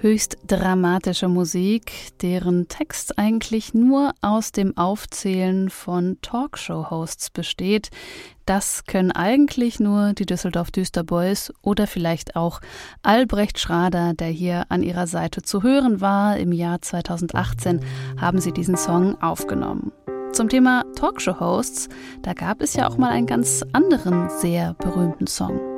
Höchst dramatische Musik, deren Text eigentlich nur aus dem Aufzählen von Talkshow-Hosts besteht. Das können eigentlich nur die Düsseldorf Düsterboys oder vielleicht auch Albrecht Schrader, der hier an ihrer Seite zu hören war. Im Jahr 2018 haben sie diesen Song aufgenommen. Zum Thema Talkshow-Hosts, da gab es ja auch mal einen ganz anderen, sehr berühmten Song.